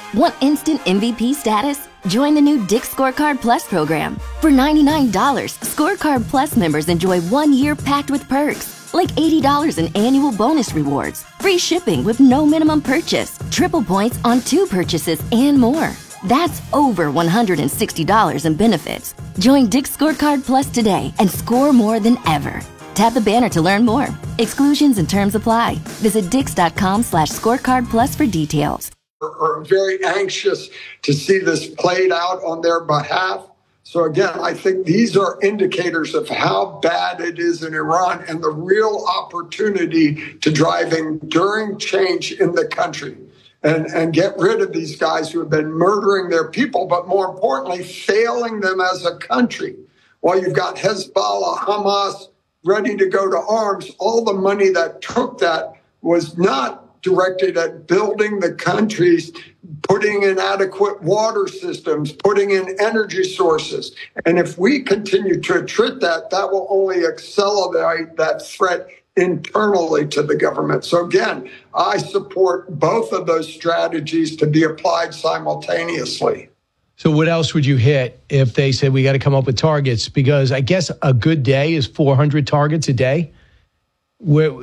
Want instant MVP status? Join the new Dick's Scorecard Plus program. For $99, Scorecard Plus members enjoy 1 year packed with perks, like $80 in annual bonus rewards, free shipping with no minimum purchase, triple points on 2 purchases, and more. That's over $160 in benefits. Join Dick's Scorecard Plus today and score more than ever. Tap the banner to learn more. Exclusions and terms apply. Visit dix.com/scorecard plus for details. Are very anxious to see this played out on their behalf. So again, I think these are indicators of how bad it is in Iran and the real opportunity to drive enduring change in the country and get rid of these guys who have been murdering their people, but more importantly, failing them as a country. While you've got Hezbollah, Hamas ready to go to arms, all the money that took that was not directed at building the countries, putting in adequate water systems, putting in energy sources. And if we continue to attrit that, that will only accelerate that threat internally to the government. So again, I support both of those strategies to be applied simultaneously. So what else would you hit if they said we got to come up with targets? Because I guess a good day is 400 targets a day. What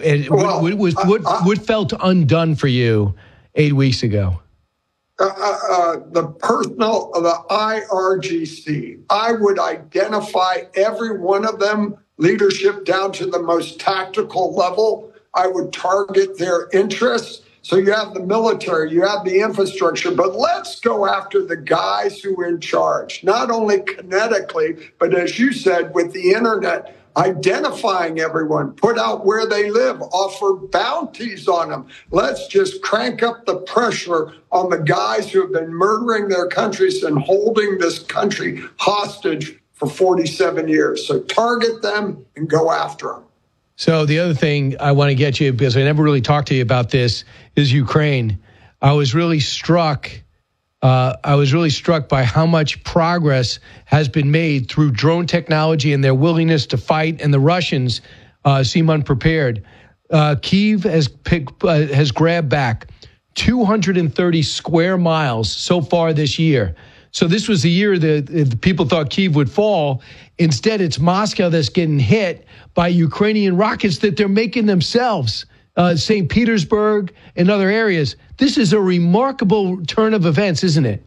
felt undone for you 8 weeks ago? The personnel of the IRGC. I would identify every one of them, leadership down to the most tactical level. I would target their interests. So you have the military, you have the infrastructure, but let's go after the guys who are in charge, not only kinetically, but as you said, with the internet, identifying everyone, put out where they live, offer bounties on them. Let's just crank up the pressure on the guys who have been murdering their countries and holding this country hostage for 47 years. So target them and go after them. So the other thing I want to get you, because I never really talked to you about this, is Ukraine. I was really struck by how much progress has been made through drone technology and their willingness to fight, and the Russians seem unprepared. Kyiv has grabbed back 230 square miles so far this year. So this was the year that people thought Kyiv would fall. Instead, it's Moscow that's getting hit by Ukrainian rockets that they're making themselves. St. Petersburg and other areas. This is a remarkable turn of events, isn't it?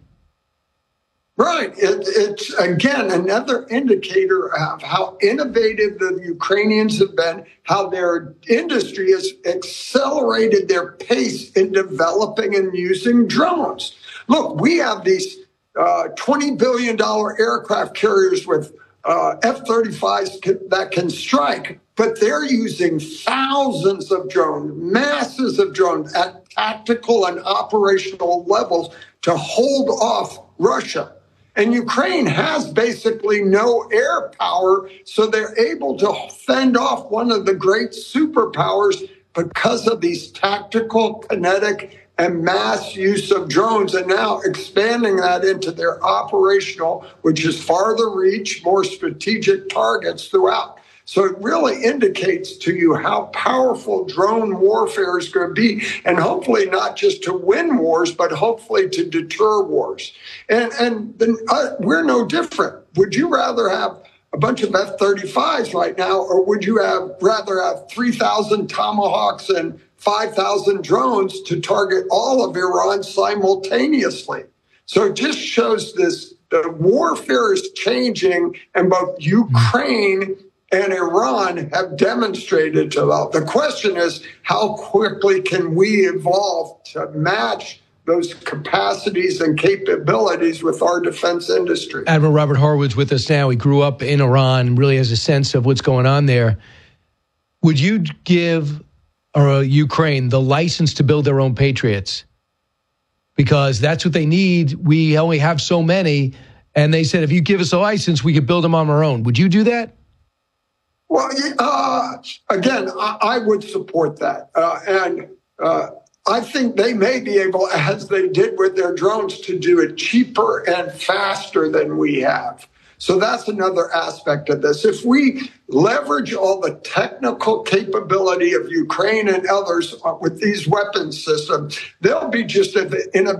Right. It's, again, another indicator of how innovative the Ukrainians have been, how their industry has accelerated their pace in developing and using drones. Look, we have these $20 billion aircraft carriers with F-35s that can strike, but they're using thousands of drones, masses of drones at tactical and operational levels to hold off Russia. And Ukraine has basically no air power, so they're able to fend off one of the great superpowers because of these tactical, kinetic, and mass use of drones, and now expanding that into their operational, which is farther reach, more strategic targets throughout. So it really indicates to you how powerful drone warfare is going to be, and hopefully not just to win wars, but hopefully to deter wars. And we're no different. Would you rather have a bunch of F-35s right now, or would you rather have 3,000 Tomahawks and 5,000 drones to target all of Iran simultaneously? So it just shows the warfare is changing, and both Ukraine and Iran have demonstrated to that. The question is, how quickly can we evolve to match those capacities and capabilities with our defense industry? Admiral Robert Horwitz with us now. He grew up in Iran and really has a sense of what's going on there. Would you give Ukraine the license to build their own Patriots? Because that's what they need. We only have so many. And they said, if you give us a license, we could build them on our own. Would you do that? Well, again, I would support that. And I think they may be able, as they did with their drones, to do it cheaper and faster than we have. So that's another aspect of this. If we leverage all the technical capability of Ukraine and others with these weapons systems, they'll be just in a